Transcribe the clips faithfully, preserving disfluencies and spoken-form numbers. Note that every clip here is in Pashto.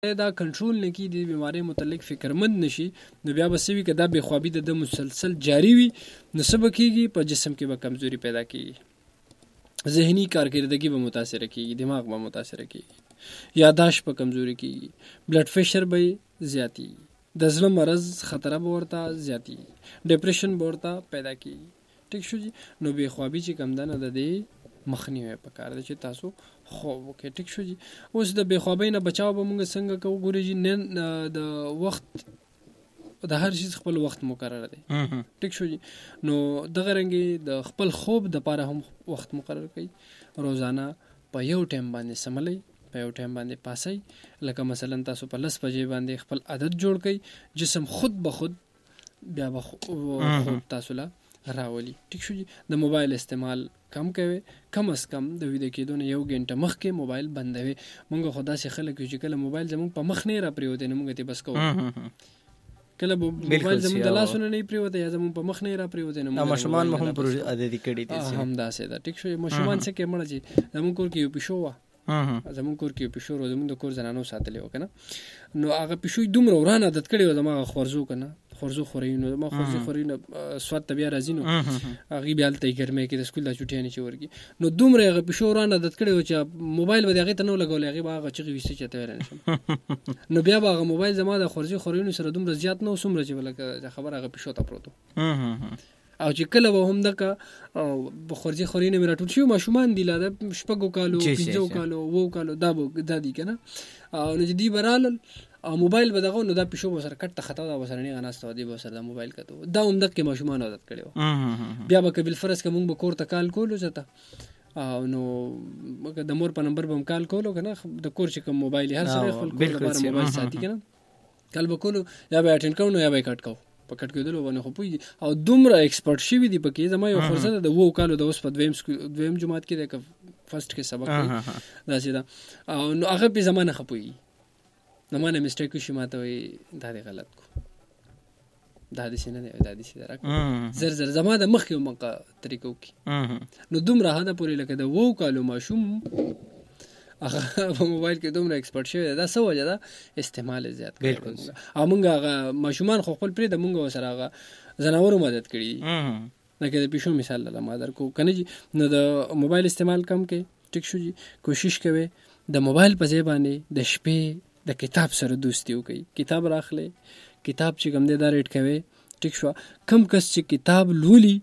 دا کنټرول نه کړي، د بیمارۍ متعلق فکرمند نشي، نو بیا به څه وي که دا بې خوابي د ده مسلسل جاري وي، نو څه به کېږي؟ په جسم کې به کمزوري پیدا کېږي، ذهني کارکردګي به متاثره کېږي، دماغ به متاثره کېږي، یاداشت به کمزوري کېږي، بلډ پریشر به زیاتېږي، د زړه مرض خطره به ورته زیاتېږي، ډپریشن به ورته پیدا کېږي. ټیک شو جي. نو بې خوابي چې کوم ده نه د دې مخنیوی پکار دی چې تاسو خوب وکړئ. ټیک شو جي. اوس د بې خوابۍ نه بچاو به موږ څنګه کوو؟ ګورئ جي، نن د وخت د هر شي خپل وخت مقرر دی. ټیک شو جي. نو دغه رنګې د خپل خوب دپاره هم وخت مقرر کړئ، روزانه په یو ټایم باندې سملی، په یو ټایم باندې پاسئ. لکه مثلا تاسو په لس بجې باندې خپل عادت جوړ کړئ، جسم خود به خود بیا به خوب تاسو له راولي. ټیک شو جي. د موبایل استعمال کم کوي، کم از کم د ویده کېدو نه یو ګنټه مخکې موبایل بندوي. مونږ خو داسې خلک یو چې کله موبایل زمونږ په مخ نه را پرېوتی نو مونږ ترې بس کوو، کله موبایل زمونږ د لاسونه نه پرېوتی یا زمونږ په مخ نه را پرېوتی نو ماشومان هم پر عادتي کړي دي. همداسې ده. ټیک شو. ماشومان څه کوي؟ مړه چې زمونږ کور کې یو پیشو وه، زمونږ کور کې یو پیشو و، زمونږ د کور زنانو ساتلې وه که نه، نو هغه پیشو دومره وران عادت کړی و زما هغه خورزو که نه، خورزو خوري، نو ما خورزي خوري نو سوات ته بیا راځي، نو هغې بیا هلته یې ګرمۍ کې د سکول دا چوټیانې چې ورکړي، نو دومره هغه پیشو وران عادت کړی و چې موبایل به د هغې ته نه ولګولی، هغې به هغه چغې ویستې چې ته ویلی نه شم. نو بیا به هغه موبایل زما د خورزي خورینو سره دومره زیات نه و څومره چې به لکه خبر هغه پیشو ته پروت و. او چې کله به هم دغه خورزي خورینې مې راټول شوي ماشومان دي، لا د شپږو کالو پنځو کالو اوو کالو دا به دا دي که نه، نو چې دوی به رالل او موبایل به دغه نو دا پیشو به سره کټ ته خطا دا به سره نیغه ناسته وه، دوی به سره دا موبایل کته و. دا همدغې ماشومان عادت کړی و. بیا به که بالفرض که مونږ به کور ته کال کولو چېته، او نو د مور په نمبر به هم کال کولو که نه، د کور چې کوم موبایل هر سړی خپل کور لپاره موبایل ساتي که نه، کال به کولو یا به اټینډ کوو نو یا به یې کټ کوو، په کټ کېدلو باندې خو پوهېږي. او دومره ایکسپرټ شوي دي پکې. زما یو خورزه ده د اوو کالو د اوس په دویم دویم جماعت کې دی که فرسټ کې سبق کوي، داسې ده، او نو هغه پې زما نه ښه پوهېږي، نو ما نه مسټیک وشي، ما ته وایي دا دې غلط کو، دا داسې نه دی، دا داسې دی، راکړه زر زر زما د مخکې ومقه طریقه وکړي. نو دومره حده پورې لکه د اوو کالو ماشوم هغه په موبایل کې دومره ایکسپرټ شوی دی. دا څه وجه ده؟ استعمال یې زیات کړی. او موږ هغه ماشومان خو خپل پرېږده، موږ ورسره هغه ځناورو مدد کړي دي، لکه د پیشو مثال له ما در کو که نه جي. نو د موبایل استعمال کم کړئ. ټیک شو جي. کوشش کوئ د موبایل په ځای باندې د شپې د کتاب سره دوستي وکړئ. کتاب راخلئ، کتاب چې کوم دی دا ریډ کوئ. ټیک شو. کم کس چې کتاب لولي،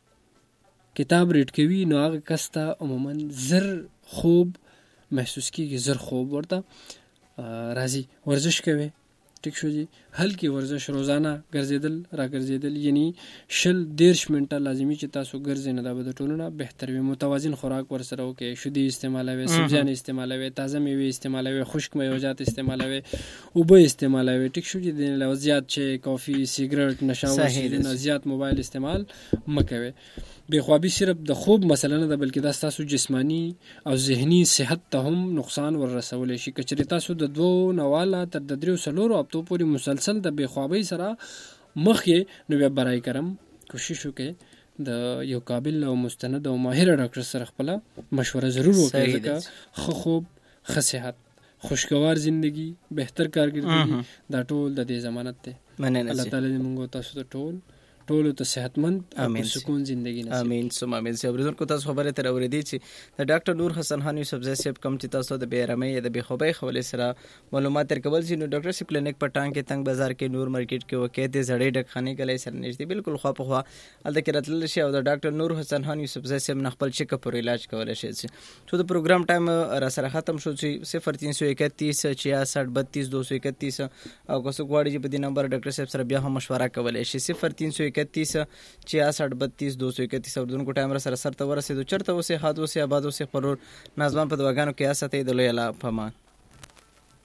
کتاب ریډ کوي، نو هغه کس ته عموما زر خوب محسوس کېږي، زر خوب ورته راځي. ورزش کوئ. ټیک شو جي. هلکې ورزش روزانه ګرځېدل را ګرځېدل، یعنی شل دېرش منټه لازمي چې تاسو ګرځئ، نو دا به د ټولو نه بهتر وي. متوازن خوراک ورسره وکړئ، شیدې استعمالوئ، سبزیانې استعمالوئ، تازه میوې استعمالوئ، خشک میوجات استعمالوئ، اوبه استعمالوئ. ټیک شو جي. د علاوه زیات چای، کافي، سیګرټ، نشاور څیزونه، زیات موبایل استعمال مه کوئ. بې خوابي صرف د خوب مسله نه ده، بلکې دا ستاسو جسماني او ذهني صحت ته هم نقصان ور رسولی شي. که چېرې تاسو د دوو نه واله تر د دریو څلورو هفتو پورې مسلسل د بې خوابۍ سره مخ یې، نو بیا برای کرم کوشش وکړئ د یو قابل او مستند او ماهره ډاکټر سره خپله مشوره ضرور وکړئ، ځکه ښه خوب، ښه صحت، خوشګوار زندگی، بهتر کارکردګي دا ټول د دې ضمانت دی. الله تعالی دې موږ تاسو ته ټول ټولو ته صحتمند او سکون زندگی نصیب. امین ثم امین. سی اوریدونکو تاسو خبره تر اورېدې چې د ډاکټر نور حسن خان یوسفزی صاحب کوم چې تاسو د بې آرامۍ یا د بې خوابۍ حوالې سره معلومات درکول شي، نو ډاکټر صاحب کلینک په ټانګ کې تنګ بازار کې نور مارکیټ کې واقع دی، زړې ډاکخانې کلی سره نږدې بالکل خوا په خوا هلته کې راتللی شي او د ډاکټر نور حسن خان یوسفزی صاحب نه خپل چیک اپ او علاج کولی شي. تو د پروګرام ټایم را سره ختم شو چې صفر تین سو اکتیس چھیاسٹھ بتیس دو سو اکتیس او که څوک غواړي چې په دې نمبر ډاکټر صاحب سره بیا هم مشوره کولی شي. صفر تین سو اکتیس چھیاسٹھ بتیس دو سو اکتیس. اردوونکو ټایم را سره سرته ورسېدو. چېرته اوسئ، ښاد اوسئ، آباد اوسئ، خپل ورور نازمان په دعاګانو کې یاد ساتئ. د لوی الله په امان.